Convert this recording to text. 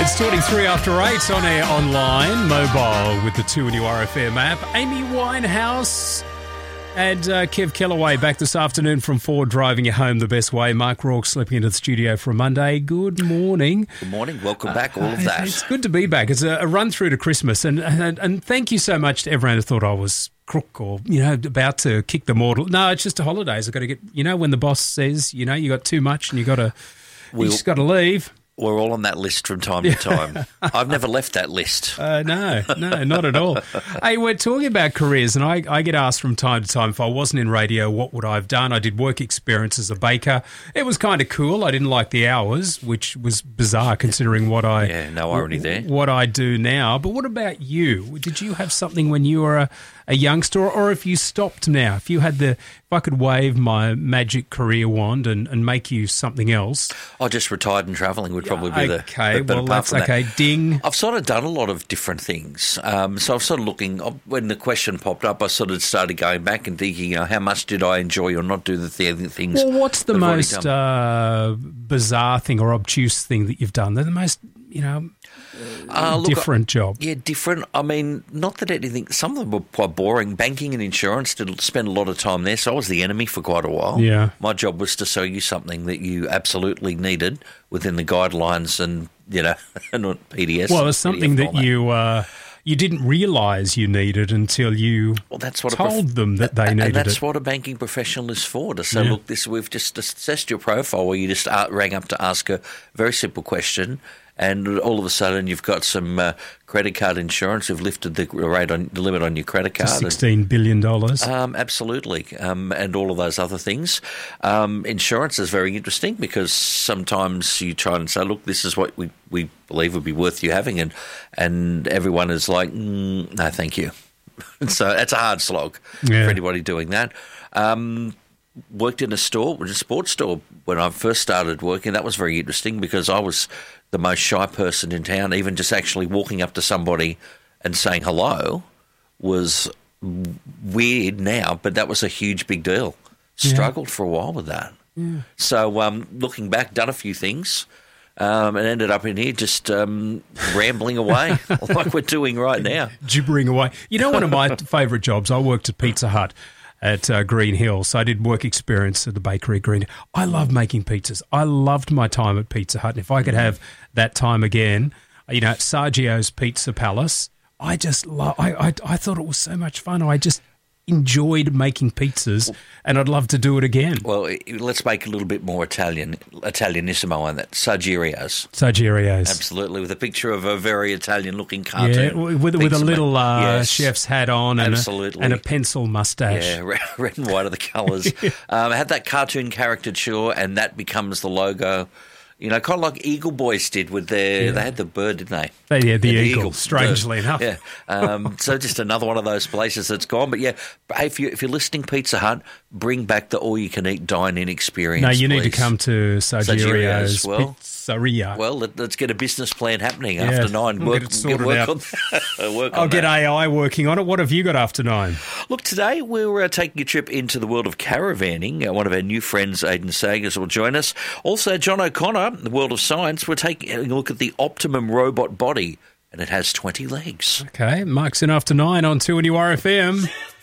It's 23 after 8 on air, online, mobile with the 2NU RFM app. Amy Winehouse and Kev Kellaway back this afternoon from 4, driving you home the best way. Mark Rourke slipping into the studio for a Monday. Good morning. Good morning. Welcome back, all of that. It's good to be back. It's a run through to Christmas. And thank you so much to everyone who thought I was crook or, about to kick the mortal. No, it's just a holidays. I've got to get, when the boss says, you got too much and you just got to leave. We're all on that list from time to time. I've never left that list. No, not at all. Hey, we're talking about careers, and I get asked from time to time, if I wasn't in radio, what would I have done? I did work experience as a baker. It was kind of cool. I didn't like the hours, which was bizarre considering what no irony there. What I do now. But what about you? Did you have something when you were a youngster, or if you stopped now? If I could wave my magic career wand and make you something else. I just retired and travelling would probably be the... Okay, well, that's okay. Ding. I've sort of done a lot of different things. So I'm sort of looking... When the question popped up, I sort of started going back and thinking, how much did I enjoy or not do the things... Well, what's the most bizarre thing or obtuse thing that you've done? They're the most... different job. Yeah, different. I mean, not that anything... Some of them were quite boring. Banking and insurance, did spend a lot of time there, so I was the enemy for quite a while. Yeah. My job was to sell you something that you absolutely needed within the guidelines and, and PDS. Well, it's something that you didn't realise you needed until you told them that they needed it. And that's what a banking professional is for, to say, look, we've just assessed your profile where you just rang up to ask a very simple question, and all of a sudden you've got some credit card insurance. We've lifted the limit on your credit card. $16 billion. Absolutely. And all of those other things. Insurance is very interesting because sometimes you try and say, look, this is what we believe would be worth you having. And everyone is like, no, thank you. So that's a hard slog for anybody doing that. Worked in a sports store when I first started working. That was very interesting because I was the most shy person in town. Even just actually walking up to somebody and saying hello was weird now, but that was a huge, big deal. Struggled for a while with that. Yeah. So looking back, done a few things and ended up in here just rambling away like we're doing right now. Gibbering away. One of my favourite jobs, I worked at Pizza Hut at Green Hill. So I did work experience at the bakery at Green Hill. I love making pizzas. I loved my time at Pizza Hut. And if I could have that time again, Sergio's Pizza Palace, I just I thought it was so much fun. I just enjoyed making pizzas, and I'd love to do it again. Well, let's make it a little bit more Italianissimo on that. Sargerios. Absolutely, with a picture of a very Italian-looking cartoon. Yeah, with a little chef's hat on and a pencil mustache. Yeah, red and white are the colours. Had that cartoon caricature, and that becomes the logo. Kind of like Eagle Boys did with their... They had the bird, didn't they? The eagle, strangely enough. Yeah. So just another one of those places that's gone. But, if you're listening, Pizza Hut, bring back the all-you-can-eat dine-in experience, No, you please. need to come to Sargerios Pizzeria. Well, let's get a business plan happening after 9. We'll get it sorted out. I'll get AI working on it. What have you got after 9? Look, today we're taking a trip into the world of caravanning. One of our new friends, Aidan Sagers, will join us. Also, John O'Connor, the world of science. We're taking a look at the Optimum robot body, and it has 20 legs. Okay, Mark's in after 9 on 2NU RFM.